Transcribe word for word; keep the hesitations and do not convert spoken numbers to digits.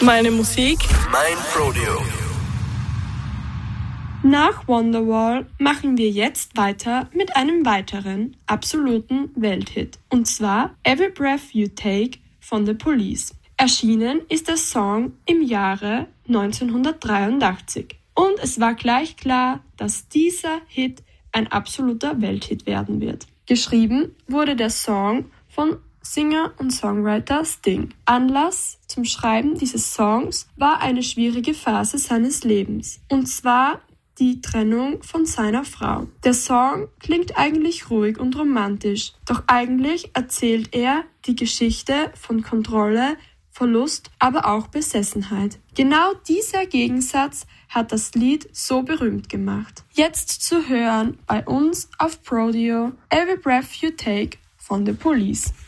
Meine Musik. Mein Rodeo. Nach Wonderwall machen wir jetzt weiter mit einem weiteren absoluten Welthit. Und zwar Every Breath You Take von The Police. Erschienen ist der Song im Jahre neunzehnhundertdreiundachtzig. Und es war gleich klar, dass dieser Hit ein absoluter Welthit werden wird. Geschrieben wurde der Song von Singer und Songwriter Sting. Anlass zum Schreiben dieses Songs war eine schwierige Phase seines Lebens. Und zwar die Trennung von seiner Frau. Der Song klingt eigentlich ruhig und romantisch, doch eigentlich erzählt er die Geschichte von Kontrolle, Verlust, aber auch Besessenheit. Genau dieser Gegensatz hat das Lied so berühmt gemacht. Jetzt zu hören bei uns auf Prodeo Every Breath You Take von The Police.